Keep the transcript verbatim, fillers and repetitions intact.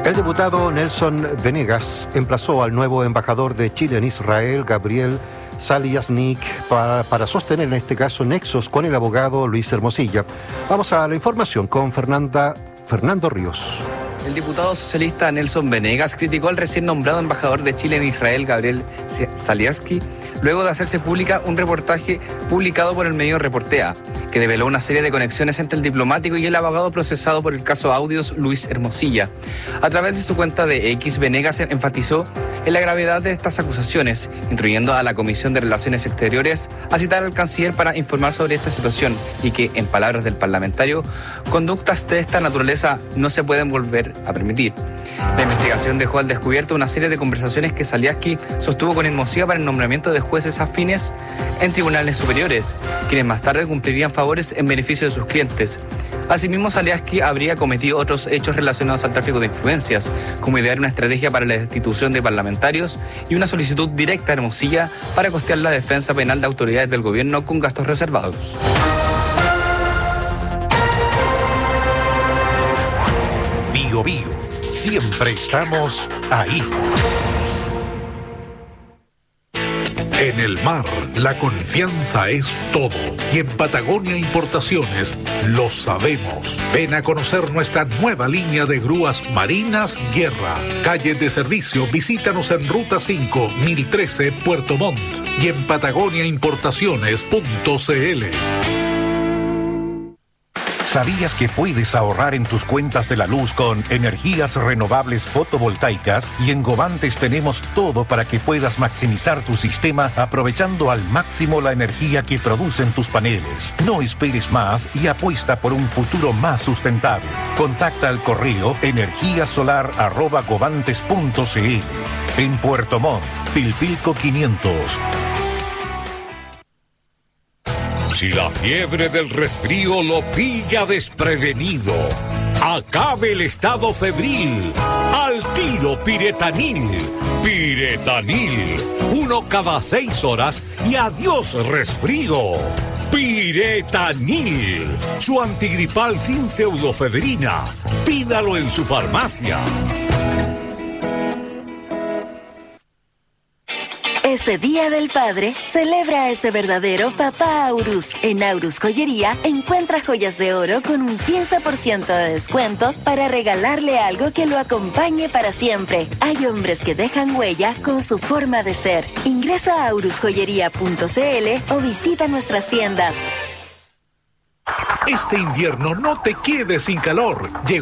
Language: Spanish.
El diputado Nelson Venegas emplazó al nuevo embajador de Chile en Israel, Gabriel Saliasnik, para, para sostener en este caso nexos con el abogado Luis Hermosilla. Vamos a la información con Fernanda, Fernando Ríos. El diputado socialista Nelson Venegas criticó al recién nombrado embajador de Chile en Israel, Gabriel Saliasnik, luego de hacerse pública un reportaje publicado por el medio Reportea, que develó una serie de conexiones entre el diplomático y el abogado procesado por el caso Audios, Luis Hermosilla. A través de su cuenta de X, Venegas enfatizó en la gravedad de estas acusaciones, instruyendo a la Comisión de Relaciones Exteriores a citar al canciller para informar sobre esta situación y que, en palabras del parlamentario, conductas de esta naturaleza no se pueden volver a permitir. La investigación dejó al descubierto una serie de conversaciones que Saliasnik sostuvo con Hermosilla para el nombramiento de jueces afines en tribunales superiores, quienes más tarde cumplirían favores en beneficio de sus clientes. Asimismo, Saliasnik habría cometido otros hechos relacionados al tráfico de influencias, como idear una estrategia para la destitución de parlamentarios y una solicitud directa a Hermosilla para costear la defensa penal de autoridades del gobierno con gastos reservados. Bio Bio, siempre estamos ahí. En el mar, la confianza es todo. Y en Patagonia Importaciones lo sabemos. Ven a conocer nuestra nueva línea de grúas marinas Guerra. Calle de servicio, visítanos en Ruta cinco, mil trece, Puerto Montt. Y en patagonia importaciones punto c l. ¿Sabías que puedes ahorrar en tus cuentas de la luz con energías renovables fotovoltaicas? Y en Govantes tenemos todo para que puedas maximizar tu sistema aprovechando al máximo la energía que producen tus paneles. No esperes más y apuesta por un futuro más sustentable. Contacta al correo energíasolar arroba govantes punto c l. En Puerto Montt, Pilpilco quinientos. Si la fiebre del resfrío lo pilla desprevenido, acabe el estado febril. Al tiro Piretanil. Piretanil. Uno cada seis horas y adiós resfrío. Piretanil. Su antigripal sin pseudofedrina. Pídalo en su farmacia. Este Día del Padre, celebra a ese verdadero papá Aurus. En Aurus Joyería, encuentra joyas de oro con un quince por ciento de descuento para regalarle algo que lo acompañe para siempre. Hay hombres que dejan huella con su forma de ser. Ingresa a aurus joyería punto c l o visita nuestras tiendas. Este invierno no te quedes sin calor.